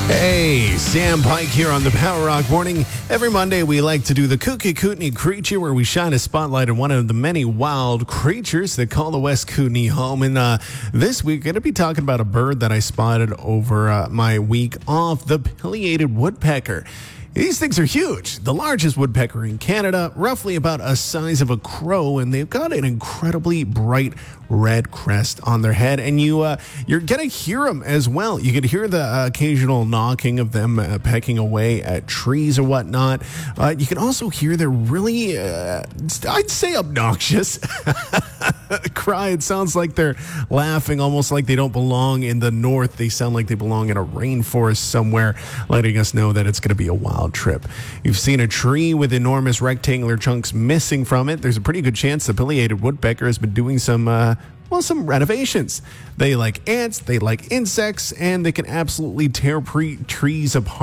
Hey, Sam Pike here on the Power Rock Morning. Every Monday, we like to do the Kooky Kootenai Creature, where we shine a spotlight on one of the many wild creatures that call the West Kootenai home. And this week, we're going to be talking about a bird that I spotted over my week off, the pileated woodpecker. These things are huge. The largest woodpecker in Canada, roughly about a size of a crow, and they've got an incredibly bright red crest on their head. And you're going to hear them as well. You can hear the occasional knocking of them pecking away at trees or whatnot. You can also hear their really, I'd say, obnoxious cry. It sounds like they're laughing, almost like they don't belong in the north. They sound like they belong in a rainforest somewhere, letting us know that it's going to be a wild trip. You've seen a tree with enormous rectangular chunks missing from it. There's a pretty good chance the pileated woodpecker has been doing some renovations. They like ants, they like insects, and they can absolutely tear trees apart.